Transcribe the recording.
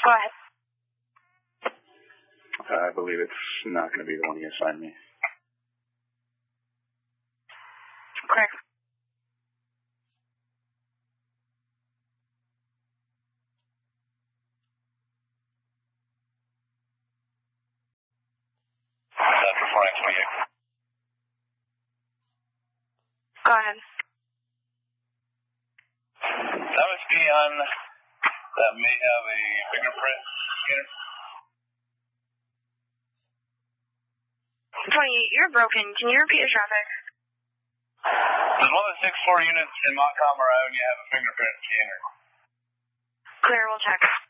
Go ahead. I believe it's not going to be the one you assigned me. Clear. Center 428. Go ahead. That must be on that may have a fingerprint scanner. 28, you're broken. Can you repeat the traffic? Does one of the 6-4 units in Montgomery Avenue have a fingerprint scanner? Clear, we'll check.